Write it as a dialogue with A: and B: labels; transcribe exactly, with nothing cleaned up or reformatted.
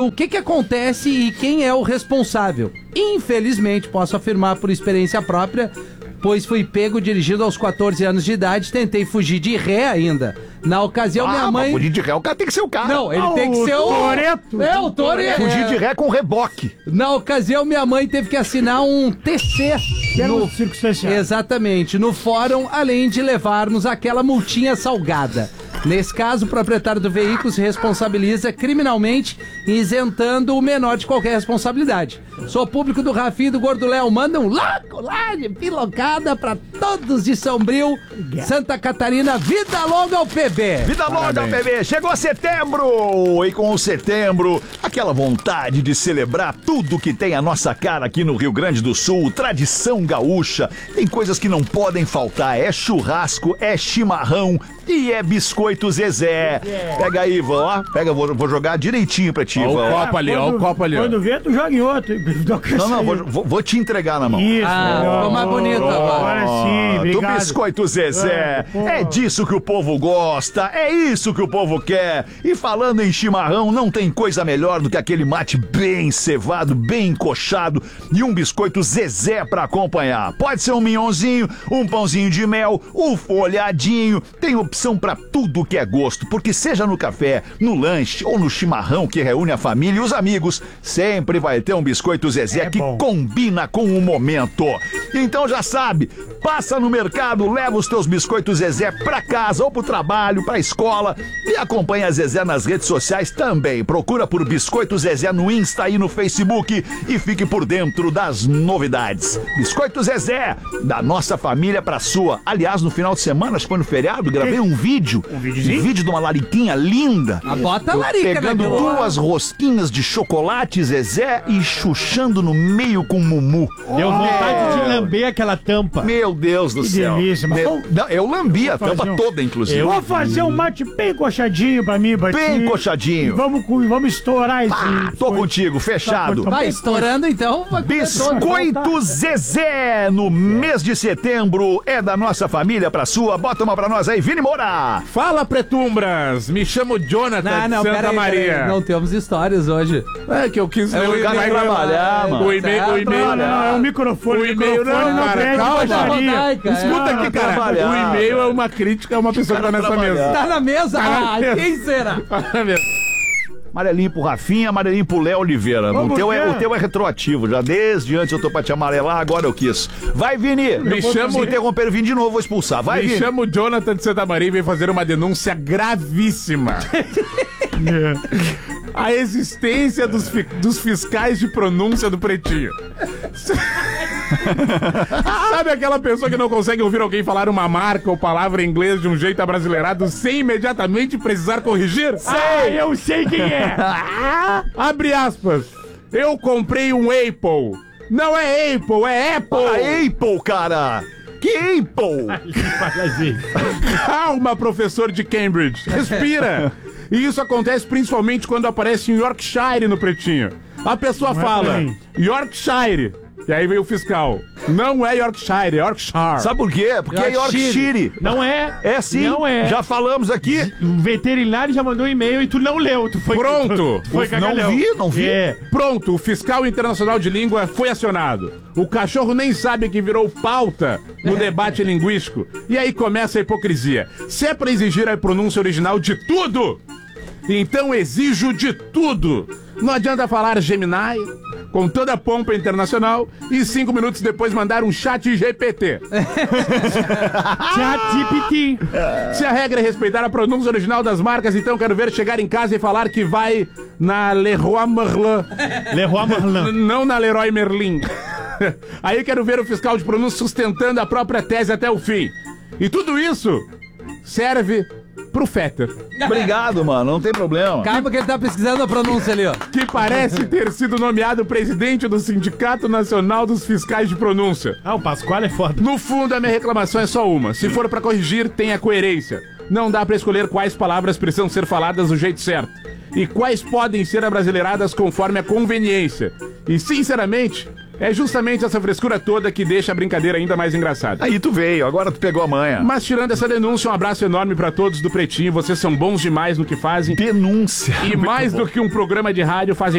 A: o que que acontece e quem é o responsável. Infelizmente, posso afirmar por experiência própria, pois fui pego dirigindo aos quatorze anos de idade, tentei fugir de ré ainda. Na ocasião,
B: ah,
A: minha mãe...
B: fugir de ré, o cara tem que ser o cara.
A: Não, ele
C: ah,
A: tem que ser o...
C: Toreto.
A: É, o Toreto.
B: Fugir de ré com reboque.
A: Na ocasião, minha mãe teve que assinar um T C.
C: Que era
A: no...
C: um circunstancial.
A: Exatamente, no fórum, além de levarmos aquela multinha salgada. Nesse caso, o proprietário do veículo se responsabiliza criminalmente, isentando o menor de qualquer responsabilidade. Sou público do Rafinha e do Gordo Léo. Manda um louco lá de pilocada pra todos de Sombrio, Santa Catarina. Vida longa ao P B.
B: Vida longa ao P B. Chegou setembro. E com o setembro, aquela vontade de celebrar tudo que tem a nossa cara aqui no Rio Grande do Sul. Tradição gaúcha. Tem coisas que não podem faltar. É churrasco, é chimarrão e é biscoito Zezé. Pega aí, Ivan, ó. Pega, vou, vou jogar direitinho pra ti, Ivan.
D: Ó o copo ali, ó o copo ali.
C: Quando vê, tu joga em outro.
B: Não, não, vou, vou, vou te entregar na mão.
C: Isso,
A: Ah,
C: melhor.
A: ficou mais bonito agora.
C: Agora sim,
B: Do
C: obrigado.
B: biscoito Zezé. É disso que o povo gosta, é isso que o povo quer. E falando em chimarrão, não tem coisa melhor do que aquele mate bem cevado, bem encoxado e um biscoito Zezé pra acompanhar. Pode ser um minhãozinho, um pãozinho de mel, um folhadinho. Tem opção pra tudo que é gosto, porque seja no café, no lanche ou no chimarrão que reúne a família e os amigos, sempre vai ter um biscoito Zezé
C: É
B: que
C: bom.
B: combina com o momento. Então já sabe, passa no mercado, leva os teus biscoitos Zezé pra casa ou pro trabalho, pra escola e acompanha a Zezé nas redes sociais também. Procura por Biscoito Zezé no Insta e no Facebook e fique por dentro das novidades. Biscoito Zezé, da nossa família pra sua. Aliás, no final de semana, acho que foi no feriado, gravei um vídeo.
C: Um videozinho?
B: Um vídeo de uma lariquinha linda.
A: Ah, bota a
B: Eu
A: larica,
B: pegando
A: né,
B: duas rosquinhas de chocolate Zezé e chuchando no meio com mumu.
E: Deu vontade de lamber aquela tampa.
B: Meu Deus do
C: Que
B: céu.
C: delícia, mas
B: Meu-
C: vamos-
B: Não, eu lambi a tampa
C: fazer um-
B: toda, inclusive.
C: Vou fazer um mate bem coxadinho pra mim, Batinho.
B: Bem coxadinho.
C: Vamos, com- vamos estourar esse...
B: Ah, tô contigo, fechado.
C: Tá,
A: Vai estourando então. Vai comer todo.
B: Biscoito Zezé no mês de setembro é da nossa família pra sua. Bota uma pra nós aí, Vini Moura.
D: Fala, Pretumbras! Me chamo Jonathan
A: Não, não,
D: de Santa
A: pera aí,
D: Maria.
A: pera aí. Não temos histórias hoje.
D: É que eu quis
A: É,
D: ler
A: o cara
D: e-mail.
B: trabalhar, mano.
D: O e-mail, o e-mail.
C: Não, não, não, é o microfone.
D: O e-mail
C: microfone
D: não, cara,
C: pede
D: calma.
C: baixaria.
A: Rodaica, é.
D: Escuta
B: Ah,
D: aqui, cara.
B: trabalhar,
D: O e-mail é uma crítica a uma pessoa que tá nessa
B: trabalhar.
D: mesa.
A: Tá na mesa?
D: Tá na
A: Ah,
D: mesa.
A: quem será?
D: Tá vendo?
B: Amarelinho pro Rafinha, amarelinho pro Léo Oliveira. O
C: Vamos
B: teu, é,
C: ver.
B: o teu é retroativo. Já desde antes eu tô pra te amarelar, agora eu quis. Vai, Vini.
D: Me
B: Se
D: chamo-
B: interromper o Vini de novo, vou expulsar. Vai,
D: Me
B: Vini.
D: chamo Jonathan de Santa Maria e venho fazer uma denúncia gravíssima. A existência dos, fi- dos fiscais de pronúncia do Pretinho. Sabe aquela pessoa que não consegue ouvir alguém falar uma marca ou palavra em inglês de um jeito abrasileirado sem imediatamente precisar corrigir?
C: Ah, eu sei quem é.
D: Abre aspas. Eu comprei um Apple. Não é Apple, é Apple.
B: Ah, Apple, cara. Que Apple?
D: Calma, professor de Cambridge. Respira. E isso acontece principalmente quando aparece em Yorkshire no Pretinho. A pessoa
C: Não é
D: fala
C: pra mim.
D: Yorkshire. E aí vem o fiscal. Não é Yorkshire, é Yorkshire.
B: Sabe por quê? Porque é Yorkshire.
E: Não é.
B: É sim.
E: Não é.
B: Já falamos aqui.
E: O veterinário já mandou um e-mail e tu não leu. Tu foi
D: Pronto.
E: Tu foi
B: Não
E: cagalhão.
B: vi, não vi.
E: É.
D: Pronto, o fiscal internacional de língua foi acionado. O cachorro nem sabe que virou pauta no debate linguístico. E aí começa a hipocrisia. Se é pra exigir a pronúncia original de tudo, então exijo de tudo. Não adianta falar Gemini com toda a pompa internacional e cinco minutos depois mandar um chat G P T.
E: Chat G P T.
D: Se a regra é respeitar a pronúncia original das marcas, então quero ver chegar em casa e falar que vai na Leroy Merlin.
E: Leroy Merlin.
D: N- Não na Leroy Merlin. Aí quero ver o fiscal de pronúncia sustentando a própria tese até o fim. E tudo isso serve pro Fetter,
B: Obrigado, mano. Não tem problema.
A: Calma que ele tá pesquisando a pronúncia ali, ó.
D: que parece ter sido nomeado presidente do Sindicato Nacional dos Fiscais de Pronúncia.
E: Ah, o Pascoal é foda.
D: No fundo, a minha reclamação é só uma. Se for pra corrigir, tenha coerência. Não dá pra escolher quais palavras precisam ser faladas do jeito certo e quais podem ser abrasileiradas conforme a conveniência. E, sinceramente, é justamente essa frescura toda que deixa a brincadeira ainda mais engraçada.
B: Aí tu veio, agora tu pegou a manha.
D: Mas tirando essa denúncia, um abraço enorme pra todos do Pretinho. Vocês são bons demais no que fazem.
B: Denúncia.
D: E mais do que um programa de rádio, fazem